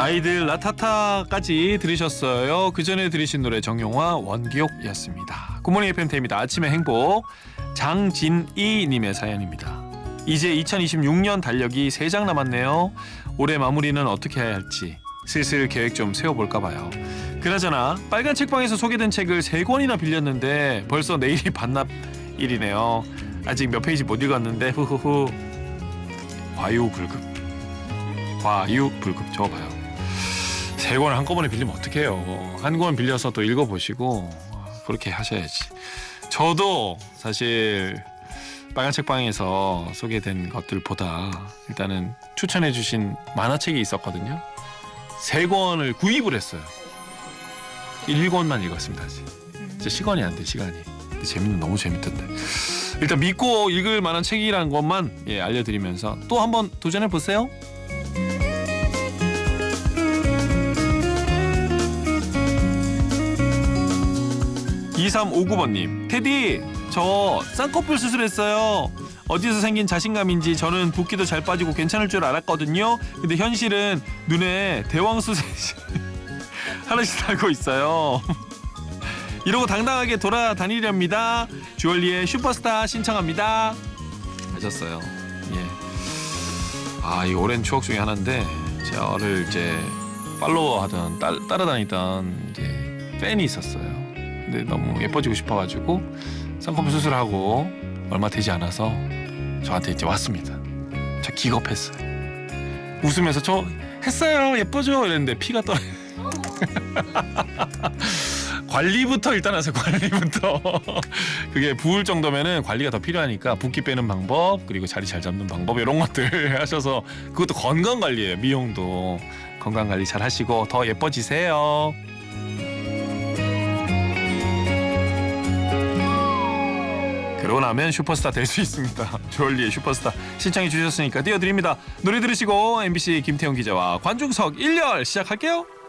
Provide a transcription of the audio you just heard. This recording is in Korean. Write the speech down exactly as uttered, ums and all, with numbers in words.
아이들 라타타까지 들으셨어요. 그 전에 들으신 노래 정용화 원기옥이었습니다. 굿모닝 에프엠 태입니다. 아침의 행복. 장진이 님의 사연입니다. 이제 이천이십육 년 달력이 세 장 남았네요. 올해 마무리는 어떻게 해야 할지 슬슬 계획 좀 세워볼까 봐요. 그나저나 빨간 책방에서 소개된 책을 세 권이나 빌렸는데 벌써 내일이 반납일이네요. 아직 몇 페이지 못 읽었는데 후후후. 과유불급. 과유불급 적어봐요. 세 권을 한꺼번에 빌리면 어떡해요. 한 권 빌려서 또 읽어보시고 그렇게 하셔야지. 저도 사실 빨간 책방에서 소개된 것들보다 일단은 추천해 주신 만화책이 있었거든요. 세 권을 구입을 했어요. 일 권만 읽었습니다. 아직. 진짜 시간이 안 돼, 시간이. 근데 재밌는 너무 재밌던데. 일단 믿고 읽을 만한 책이라는 것만 예, 알려드리면서 또 한번 도전해 보세요. 이삼오구 번님, 테디, 저 쌍꺼풀 수술했어요. 어디서 생긴 자신감인지 저는 붓기도 잘 빠지고 괜찮을 줄 알았거든요. 근데 현실은 눈에 대왕수셋이 하나씩 달고 있어요. 이러고 당당하게 돌아다니렵니다. 주얼리의 슈퍼스타 신청합니다. 하셨어요. 예. 아, 이 오랜 추억 중에 하나인데 저를 이제 팔로우하던 따, 따라다니던 이제 팬이 있었어요. 근데 너무 예뻐지고 싶어가지고 쌍꺼풀 수술하고 얼마 되지 않아서 저한테 이제 왔습니다. 저 기겁했어요. 웃으면서 저 했어요, 예뻐져 이랬는데 피가 떨어져. 관리부터 일단 하세요. 관리부터. 그게 부을 정도면은 관리가 더 필요하니까 붓기 빼는 방법, 그리고 자리 잘 잡는 방법 이런 것들 하셔서 그것도 건강 관리예요. 미용도 건강 관리 잘 하시고 더 예뻐지세요. 그러고 나면 슈퍼스타 될 수 있습니다. 주얼리의 슈퍼스타 신청해 주셨으니까 띄워드립니다. 노래 들으시고 엠비씨 김태형 기자와 관중석 일 열 시작할게요.